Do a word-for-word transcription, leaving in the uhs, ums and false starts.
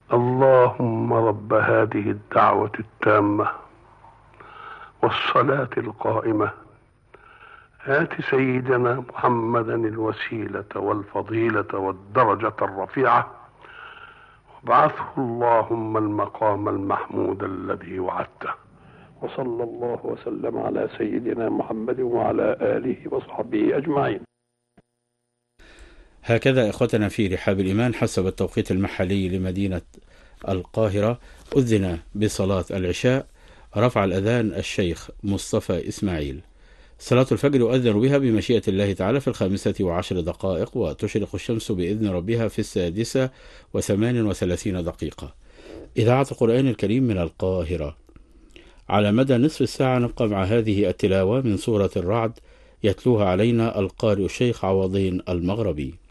اللهم رب هذه الدعوة التامة والصلاة القائمة آت سيدنا محمدا الوسيلة والفضيلة والدرجة الرفيعة وابعثه اللهم المقام المحمود الذي وعدته. وصلى الله وسلم على سيدنا محمد وعلى آله وصحبه أجمعين. هكذا إخوتنا في رحاب الإيمان حسب التوقيت المحلي لمدينة القاهرة أذن بصلاة العشاء. رفع الأذان الشيخ مصطفى إسماعيل. صلاة الفجر يؤذن بها بمشيئة الله تعالى في الخامسة وعشر دقائق، وتشرق الشمس بإذن ربها في السادسة وثمان وثلاثين دقيقة. إذاعة القرآن الكريم من القاهرة. على مدى نصف الساعة نبقى مع هذه التلاوة من سورة الرعد، يتلوها علينا القارئ الشيخ عوضين المغربي.